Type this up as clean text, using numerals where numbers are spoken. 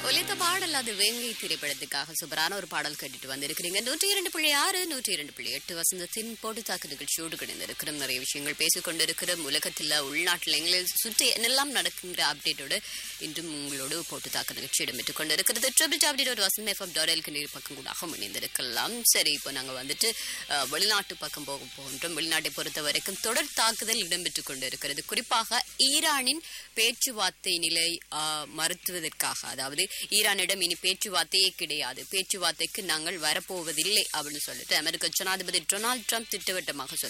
ஒலித்த பாடல் அது வேங்கை திரைப்படத்துக்காக சூப்பரான ஒரு பாடல் கேட்டுட்டு வந்திருக்கிறீங்க. 102.6 102.8 வசந்தத்தின் போட்டு தாக்கு நிகழ்ச்சியோடு கிடைந்திருக்கிற நிறைய விஷயங்கள் பேசிக்கொண்டிருக்கிற உலகத்தில் உள்நாட்டில் எங்களை சுற்றி என்னெல்லாம் நடக்குங்கிற அப்டேட்டோடு இன்றும் உங்களோடு போட்டு தாக்கு நிகழ்ச்சி இடம்பெற்றுக் கொண்டிருக்கிறது. www.vasanthfm.lk நீர் பக்கம் கூட இணைந்திருக்கலாம். சரி, இப்போ நாங்கள் வந்துட்டு வெளிநாட்டு பக்கம் போக போகின்றோம். வெளிநாட்டை பொறுத்த வரைக்கும் தொடர் தாக்குதல் இடம்பெற்றுக் கொண்டிருக்கிறது. குறிப்பாக ஈரானின் பேச்சுவார்த்தை நிலை மறுத்துவதற்காக, அதாவது ஈரானிடம் இனி பேச்சுவார்த்தையே கிடையாது, பேச்சுவார்த்தைக்கு நாங்கள் வரப்போவதில்லை அப்படின்னு சொல்லிட்டு அமெரிக்க ஜனாதிபதி டொனால்ட் ட்ரம்ப் திட்டவட்டமாக